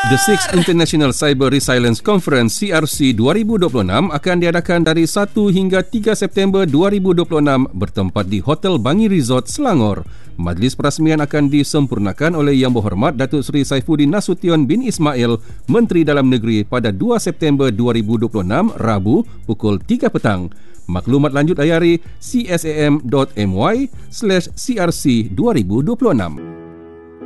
The Sixth International Cyber Resilience Conference CRC 2026 akan diadakan dari 1 hingga 3 September 2026 bertempat di Hotel Bangi Resort, Selangor. Majlis perasmian akan disempurnakan oleh Yang Berhormat Datuk Seri Saifuddin Nasution bin Ismail, Menteri Dalam Negeri pada 2 September 2026, Rabu, pukul 3 petang. Maklumat lanjut layari csam.my/crc2026.